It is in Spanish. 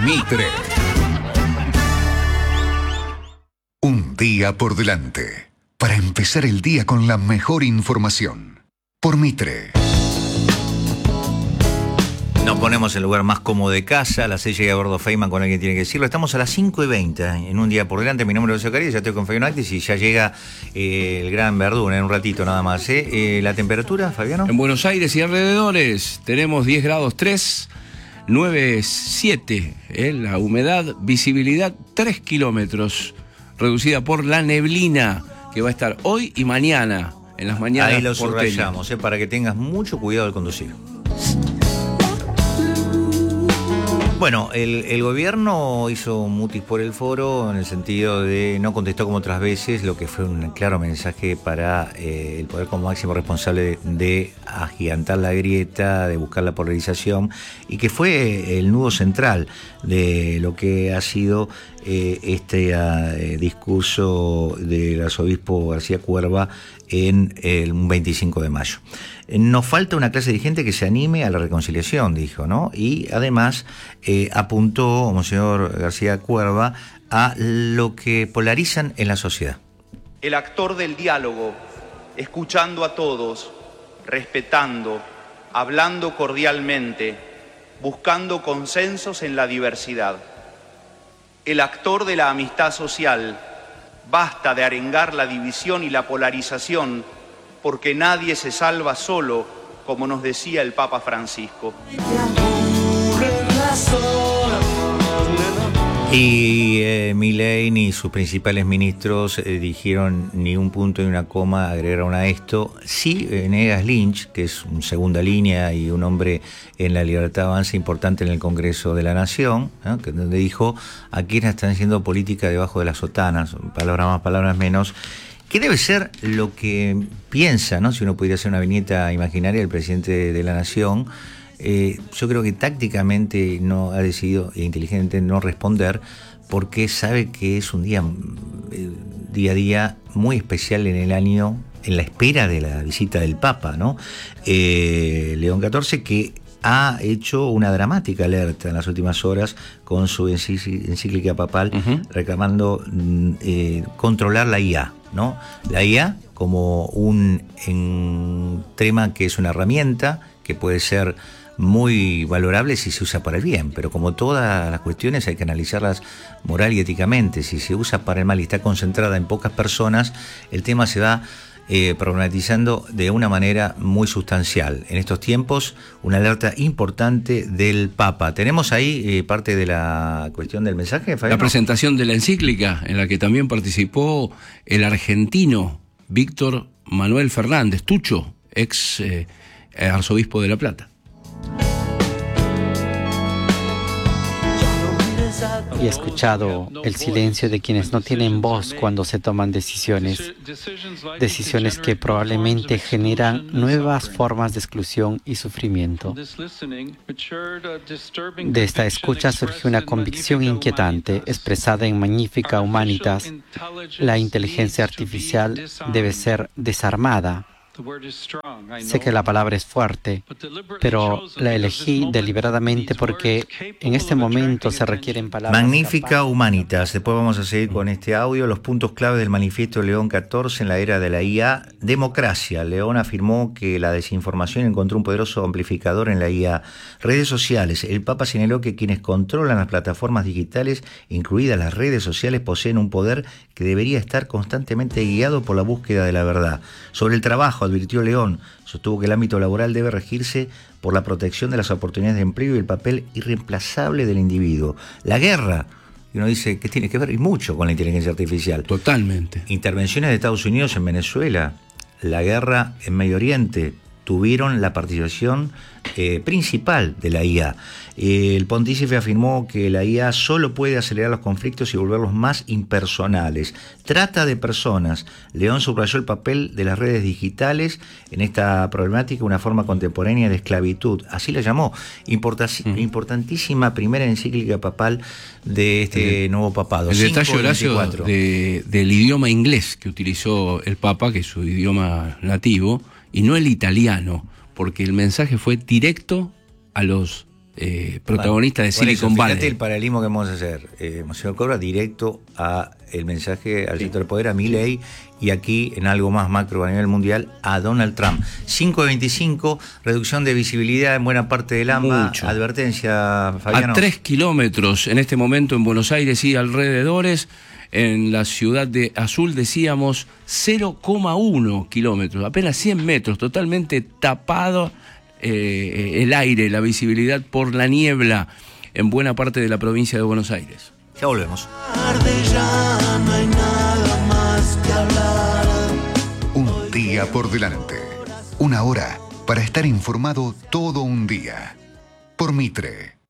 Mitre. Un día por delante, para empezar el día con la mejor información. Por Mitre. Nos ponemos en el lugar más cómodo de casa, a las 6 llega Gordo Feynman con alguien tiene que decirlo. Estamos a las 5:20 en un día por delante. Mi nombre es José Carillas, ya estoy con Fabiano Actis y ya llega el gran Verdún en un ratito nada más. ¿La temperatura, Fabiano? En Buenos Aires y alrededores tenemos 10 grados 3, 9,7. La humedad, visibilidad 3 kilómetros, reducida por la neblina que va a estar hoy y mañana en las mañanas. Ahí lo subrayamos, para que tengas mucho cuidado al conducir. Bueno, el gobierno hizo un mutis por el foro en el sentido de no contestó como otras veces, lo que fue un claro mensaje para el poder como máximo responsable de agigantar la grieta, de buscar la polarización, y que fue el nudo central de lo que ha sido este discurso del arzobispo García Cuerva en el 25 de mayo. Nos falta una clase dirigente que se anime a la reconciliación, dijo, ¿no? Y además apuntó, Monseñor García Cuerva, a lo que polarizan en la sociedad. El actor del diálogo, escuchando a todos, respetando, hablando cordialmente, buscando consensos en la diversidad. El actor de la amistad social, basta de arengar la división y la polarización, porque nadie se salva solo, como nos decía el Papa Francisco. Y Milei ni sus principales ministros dijeron ni un punto ni una coma, agregaron a esto. Sí, Eneas Lynch, que es un segunda línea y un hombre en la Libertad Avanza importante en el Congreso de la Nación, ¿no? Donde dijo, aquí están haciendo política debajo de las sotanas, palabras más, palabras menos. ¿Qué debe ser lo que piensa, ¿no? Si uno pudiera hacer una viñeta imaginaria del presidente de la Nación? Yo creo que tácticamente no ha decidido, inteligentemente, no responder, porque sabe que es un día a día muy especial en el año, en la espera de la visita del Papa, ¿no? León XIV, que ha hecho una dramática alerta en las últimas horas con su encíclica papal, reclamando controlar la IA, ¿no? La IA como un tema que es una herramienta que puede ser muy valorable si se usa para el bien, pero como todas las cuestiones hay que analizarlas moral y éticamente. Si se usa para el mal y está concentrada en pocas personas, el tema se va problematizando de una manera muy sustancial. En estos tiempos, una alerta importante del Papa. Tenemos ahí parte de la cuestión del mensaje, Fabián. La presentación de la encíclica, en la que también participó el argentino Víctor Manuel Fernández, Tucho, ex arzobispo de La Plata. Y he escuchado el silencio de quienes no tienen voz cuando se toman decisiones que probablemente generan nuevas formas de exclusión y sufrimiento. De esta escucha surgió una convicción inquietante, expresada en Magnificat Humanitas: la inteligencia artificial debe ser desarmada. Sé que la palabra es fuerte, pero la elegí deliberadamente porque en este momento se requieren palabras. Magnificat Humanitas. Después vamos a seguir con este audio. Los puntos claves del manifiesto de León XIV en la era de la IA. Democracia. León afirmó que la desinformación encontró un poderoso amplificador en la IA. Redes sociales. El Papa señaló que quienes controlan las plataformas digitales, incluidas las redes sociales, poseen un poder que debería estar constantemente guiado por la búsqueda de la verdad. Sobre el trabajo, advirtió León, sostuvo que el ámbito laboral debe regirse por la protección de las oportunidades de empleo y el papel irreemplazable del individuo. La guerra, y uno dice que tiene que ver y mucho con la inteligencia artificial. Totalmente. Intervenciones de Estados Unidos en Venezuela, la guerra en Medio Oriente, tuvieron la participación principal de la IA. El pontífice afirmó que la IA solo puede acelerar los conflictos y volverlos más impersonales. Trata de personas. León subrayó el papel de las redes digitales en esta problemática, una forma contemporánea de esclavitud. Así la llamó. Importantísima primera encíclica papal de este nuevo papado. El detalle, Horacio, del idioma inglés que utilizó el Papa, que es su idioma nativo, y no el italiano, porque el mensaje fue directo a los protagonistas de Silicon Valley. Fíjate el paralelismo que vamos a hacer. Monseñor Cobra directo a el mensaje al centro del poder, a Milei, y aquí en algo más macro a nivel mundial a Donald Trump. 5.25, reducción de visibilidad en buena parte del AMBA. Mucho. Advertencia, Fabiano. A 3 kilómetros en este momento en Buenos Aires y alrededores. En la ciudad de Azul decíamos 0,1 kilómetros, apenas 100 metros, totalmente tapado el aire, la visibilidad por la niebla en buena parte de la provincia de Buenos Aires. Ya volvemos. Un día por delante. Una hora para estar informado todo un día. Por Mitre.